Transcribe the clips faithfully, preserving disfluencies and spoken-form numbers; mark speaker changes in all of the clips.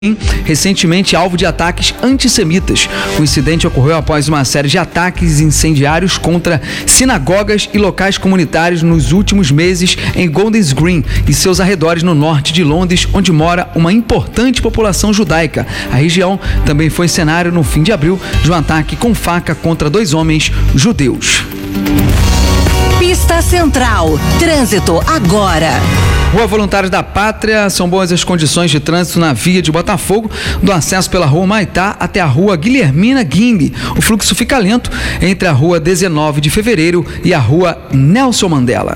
Speaker 1: recentemente alvo de ataques antissemitas. O incidente ocorreu após uma série de ataques incendiários contra sinagogas e locais comunitários nos últimos meses em Golders Green e seus arredores no norte de Londres, onde mora uma importante população judaica. A região também foi cenário no fim de abril de um ataque com faca contra dois homens judeus.
Speaker 2: Pista Central, trânsito agora.
Speaker 1: Rua Voluntários da Pátria, são boas as condições de trânsito na via de Botafogo, do acesso pela Rua Maitá até a Rua Guilhermina Guimbe. O fluxo fica lento entre a Rua dezenove de fevereiro e a Rua Nelson Mandela.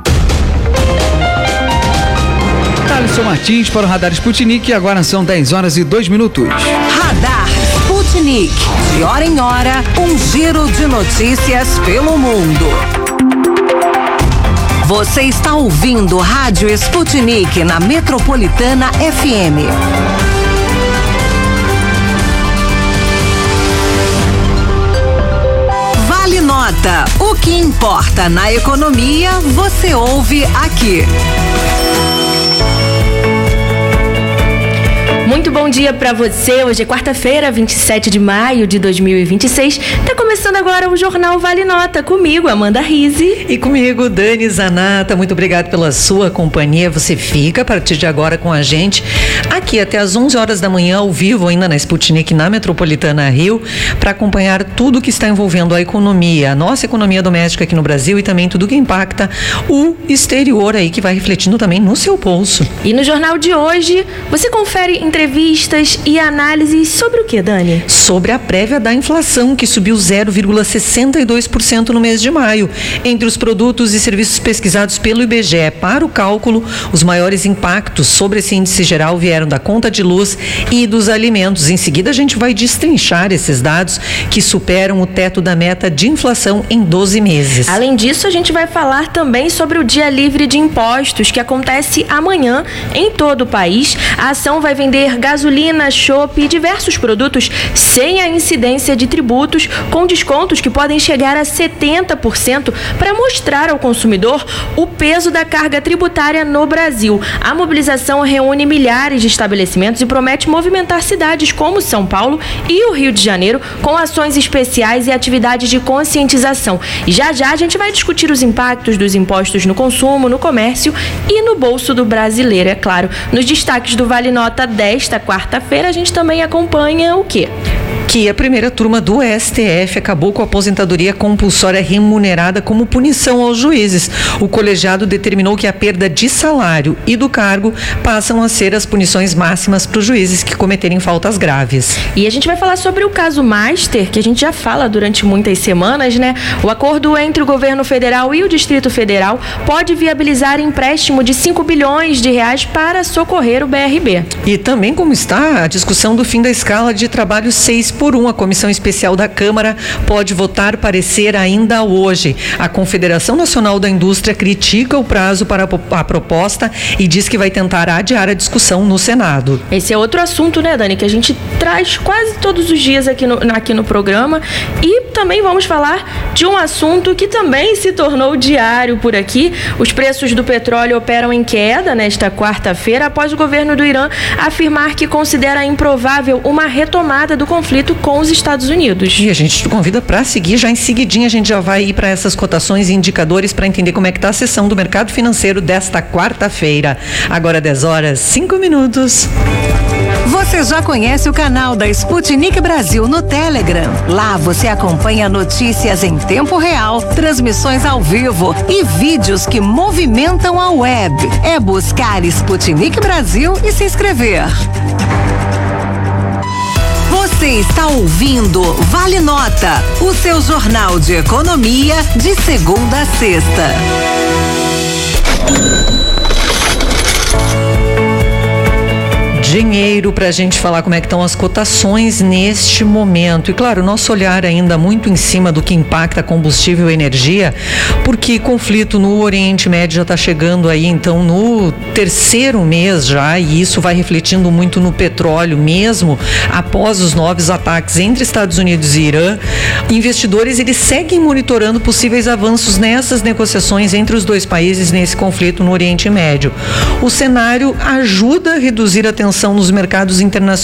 Speaker 1: Thaleson Martins para o Radar Sputnik, agora são dez horas e dois minutos.
Speaker 2: Radar Sputnik, de hora em hora, um giro de notícias pelo mundo. Você está ouvindo Rádio Sputnik na Metropolitana F M. Vale Nota. O que importa na economia, você ouve aqui.
Speaker 3: Muito bom dia para você. Hoje é quarta-feira, vinte e sete de maio de dois mil e vinte e seis. Tá começando agora o Jornal Vale Nota. Comigo, Amanda Rizzi.
Speaker 4: E comigo, Dani Zanata. Muito obrigado pela sua companhia. Você fica a partir de agora com a gente aqui até às onze horas da manhã, ao vivo, ainda na Sputnik, na Metropolitana Rio, para acompanhar tudo que está envolvendo a economia, a nossa economia doméstica aqui no Brasil e também tudo que impacta o exterior aí, que vai refletindo também no seu bolso.
Speaker 3: E no jornal de hoje, você confere entrevistas e análises sobre o que, Dani?
Speaker 4: Sobre a prévia da inflação, que subiu zero vírgula sessenta e dois por cento no mês de maio. Entre os produtos e serviços pesquisados pelo I B G E para o cálculo, os maiores impactos sobre esse índice geral vieram da conta de luz e dos alimentos. Em seguida, a gente vai destrinchar esses dados que superam o teto da meta de inflação em doze meses.
Speaker 3: Além disso, a gente vai falar também sobre o Dia Livre de Impostos, que acontece amanhã em todo o país. A ação vai vender gasolina, chopp e diversos produtos sem a incidência de tributos, com descontos que podem chegar a setenta por cento para mostrar ao consumidor o peso da carga tributária no Brasil. A mobilização reúne milhares de estabelecimentos e promete movimentar cidades como São Paulo e o Rio de Janeiro com ações especiais e atividades de conscientização. E já já a gente vai discutir os impactos dos impostos no consumo, no comércio e no bolso do brasileiro, é claro. Nos destaques do Vale Nota desta quarta-feira, a gente também acompanha o quê?
Speaker 4: Que a primeira turma do S T F acabou com a aposentadoria compulsória remunerada como punição aos juízes. O colegiado determinou que a perda de salário e do cargo passam a ser as punições máximas para os juízes que cometerem faltas graves.
Speaker 3: E a gente vai falar sobre o caso Master, que a gente já fala durante muitas semanas, né? O acordo entre o governo federal e o Distrito Federal pode viabilizar empréstimo de cinco bilhões de reais para socorrer o B R B.
Speaker 4: E também como está a discussão do fim da escala de trabalho seis por um. A Comissão Especial da Câmara pode votar parecer ainda hoje. A Confederação Nacional da Indústria critica o prazo para a proposta e diz que vai tentar adiar a discussão no Senado.
Speaker 3: Esse é outro assunto, né, Dani, que a gente traz quase todos os dias aqui no, aqui no programa. E também vamos falar de um assunto que também se tornou diário por aqui. Os preços do petróleo operam em queda nesta quarta-feira após o governo do Irã afirmar que considera improvável uma retomada do conflito com os Estados Unidos.
Speaker 4: E a gente te convida para seguir, já em seguidinha a gente já vai ir para essas cotações e indicadores para entender como é que está a sessão do mercado financeiro desta quarta-feira. Agora dez horas, cinco minutos.
Speaker 2: Você já conhece o canal da Sputnik Brasil no Telegram? Lá você acompanha notícias em tempo real, transmissões ao vivo e vídeos que movimentam a web. É buscar Sputnik Brasil e se inscrever. Você está ouvindo Vale Nota, o seu jornal de economia de segunda a sexta.
Speaker 4: Dinheiro para a gente falar como é que estão as cotações neste momento. E claro, nosso olhar ainda muito em cima do que impacta combustível e energia, porque conflito no Oriente Médio já está chegando aí então no terceiro mês já, e isso vai refletindo muito no petróleo mesmo após os novos ataques entre Estados Unidos e Irã. Investidores eles seguem monitorando possíveis avanços nessas negociações entre os dois países nesse conflito no Oriente Médio. O cenário ajuda a reduzir a tensão atenção nos mercados internacionais